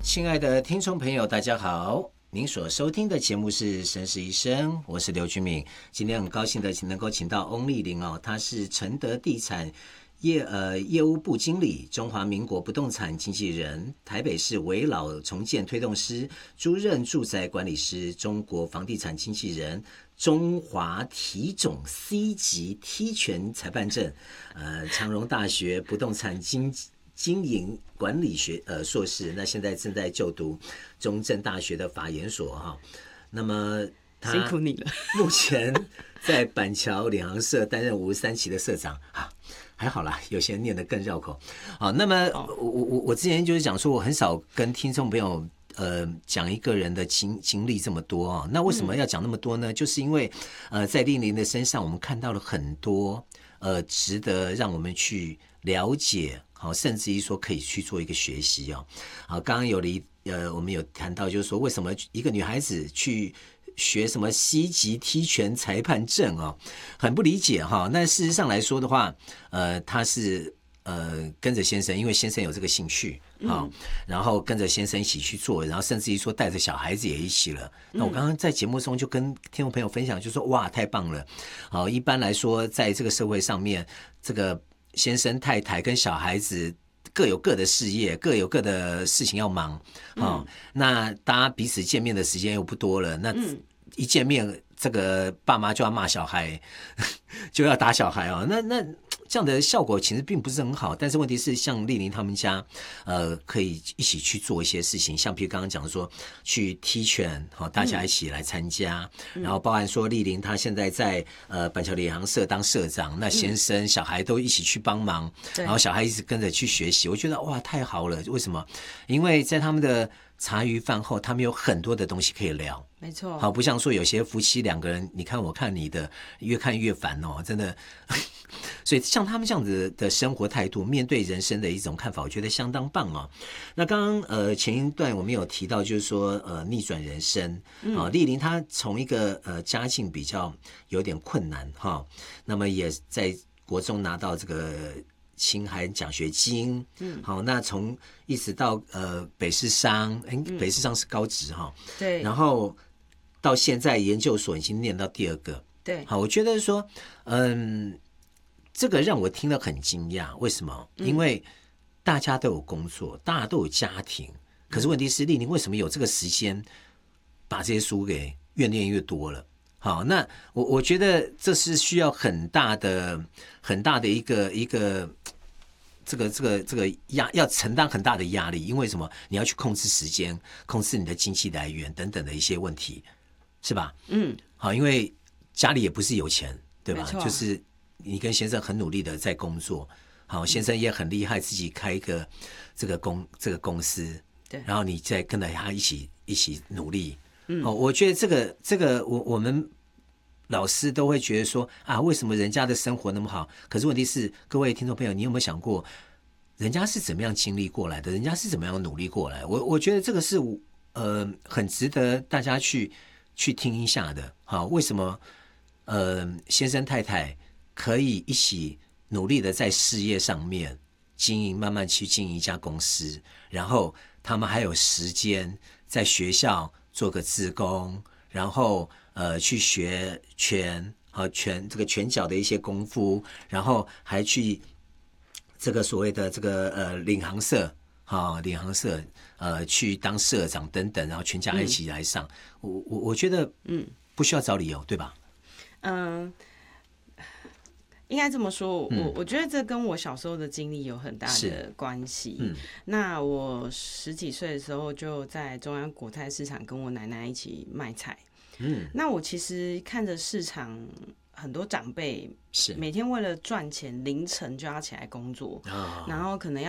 亲爱的听众朋友，大家好。您所收听的节目是《绅士一生》，我是刘君敏。今天很高兴的能够请到翁丽玲哦，她是承德地产业务部经理，中华民国不动产经纪人，台北市危老重建推动师，租任住宅管理师，中国房地产经纪人，中华体总 C 级踢拳裁判证，长荣大学不动产经营管理学硕士，那现在正在就读中正大学的法研所哈。那么他辛苦你了， 目前在板桥领航社担任53期的社长啊，还好啦，有些人念得更绕口。好，那么我之前就是讲说，我很少跟听众朋友讲一个人的经历这么多啊。那为什么要讲那么多呢？就是因为在丽玲的身上，我们看到了很多值得让我们去了解。好，甚至于说可以去做一个学习哦。好，刚刚我们有谈到，就是说为什么一个女孩子去学什么 C 级踢拳裁判证哦，很不理解哈。那事实上来说的话，她是跟着先生，因为先生有这个兴趣啊，然后跟着先生一起去做，然后甚至于说带着小孩子也一起了。那我刚刚在节目中就跟听众朋友分享，就说哇，太棒了。好，一般来说，在这个社会上面，这个先生太太跟小孩子各有各的事业，各有各的事情要忙那大家彼此见面的时间又不多了，那一见面这个爸妈就要骂小孩就要打小孩那这样的效果其实并不是很好。但是问题是像丽玲他们家可以一起去做一些事情，像譬如刚刚讲说去踢拳大家一起来参加然后包含说丽玲她现在在板桥领航社当社长，那先生小孩都一起去帮忙然后小孩一直跟着去学习，我觉得哇太好了。为什么？因为在他们的茶余饭后他们有很多的东西可以聊， 没错。 好，不像说有些夫妻两个人你看我看你的越看越烦真的所以像他们这样子的生活态度，面对人生的一种看法，我觉得相当棒那刚刚前一段我们有提到，就是说逆转人生丽玲她从一个家境比较有点困难那么也在国中拿到这个清寒奖学金好，那从一直到北市商北市商是高职对， 然后到现在研究所已经念到第2个， 对， 好，我觉得说这个让我听了很惊讶。为什么？因为大家都有工作，大家都有家庭，可是问题是丽玲为什么有这个时间把这些书给越念越多了？好，那我觉得这是需要很大的一个这个要承担很大的压力，因为什么？你要去控制时间，控制你的经济来源等等的一些问题，是吧？好，因为家里也不是有钱，对吧？就是你跟先生很努力的在工作，好，先生也很厉害，自己开一个这个公司， 对， 然后你再跟着他一起努力。我觉得这个我们老师都会觉得说为什么人家的生活那么好？可是问题是，各位听众朋友，你有没有想过，人家是怎么样经历过来的？人家是怎么样努力过来？我觉得这个是很值得大家去听一下的。好，为什么先生太太可以一起努力的在事业上面经营，慢慢去经营一家公司，然后他们还有时间在学校做个志工，然后去学这个拳脚的一些功夫，然后还去这个所谓的这个领航社去当社长等等，然后全家一起来上。我觉得不需要找理由，对吧？ 应该这么说，我觉得这跟我小时候的经历有很大的关系。那我10几岁的时候就在中央果菜市场跟我奶奶一起卖菜。那我其实看着市场很多长辈每天为了赚钱，凌晨就要起来工作，然后可能要